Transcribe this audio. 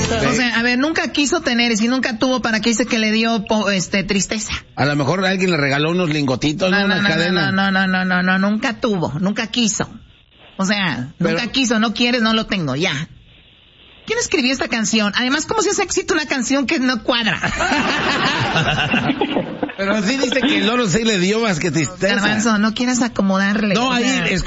O sea, a ver, nunca quiso tener, y si nunca tuvo, ¿para qué dice que le dio tristeza? A lo mejor alguien le regaló unos lingotitos, una cadena. No, nunca tuvo, nunca quiso. O sea, nunca quiso, no quieres, no lo tengo, ya. ¿Quién escribió esta canción? Además, ¿cómo se hace éxito una canción que no cuadra? Pero sí dice que el oro sí le dio más que tristeza. Garbanzo, no quieras acomodarle. No, ahí